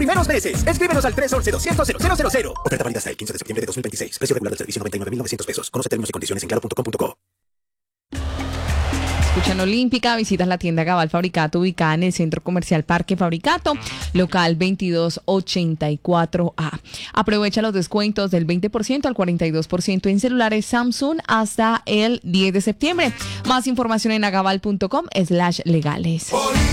primeros meses. Escríbenos al 311-200-0000. Oferta válida hasta el 15 de septiembre de 2026. Precio regular del servicio $99,900. Conoce términos y condiciones en claro.com.co. Escuchan Olímpica, visitas la tienda Gabal Fabricato ubicada en el Centro Comercial Parque Fabricato, local 2284A. Aprovecha los descuentos del 20% al 42% en celulares Samsung hasta el 10 de septiembre. Más información en agaval.com/legales.